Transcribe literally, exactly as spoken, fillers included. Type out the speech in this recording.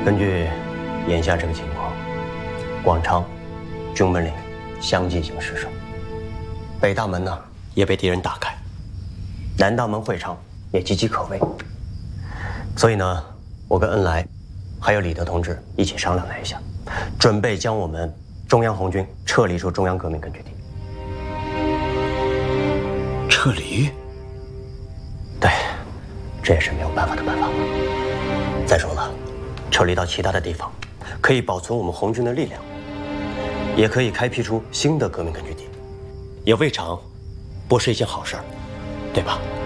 根据眼下这个情况，广昌、中门岭相继行失守，北大门呢也被敌人打开，南大门会昌也岌岌可危。所以呢，我跟恩来还有李德同志一起商量了一下，准备将我们中央红军撤离出中央革命根据地。 撤离？ 对，这也是没有办法的办法了。再说了，撤离到其他的地方，可以保存我们红军的力量，也可以开辟出新的革命根据地，也未尝不是一件好事儿，对吧？